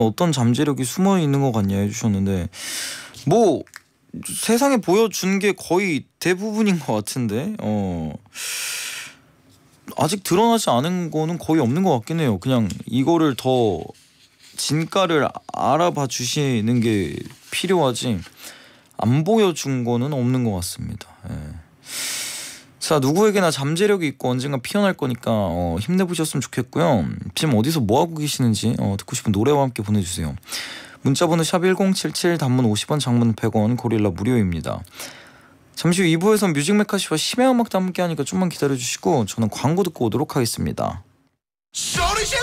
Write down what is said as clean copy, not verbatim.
어떤 잠재력이 숨어 있는 것 같냐 해주셨는데 뭐 세상에 보여준 게 거의 대부분인 것 같은데 아직 드러나지 않은 거는 거의 없는 것 같긴 해요. 그냥 이거를 더 진가를 알아봐 주시는 게 필요하지 안 보여준 거는 없는 것 같습니다. 예. 자, 누구에게나 잠재력이 있고 언젠가 피어날 거니까 힘내보셨으면 좋겠고요. 지금 어디서 뭐하고 계시는지 듣고 싶은 노래와 함께 보내주세요. 문자번호 샵 1077, 단문 50원, 장문 100원, 고릴라 무료입니다. 잠시 후 2부에서 뮤직메카시와 심야 음악도 함께 하니까 좀만 기다려주시고 저는 광고 듣고 오도록 하겠습니다. 소리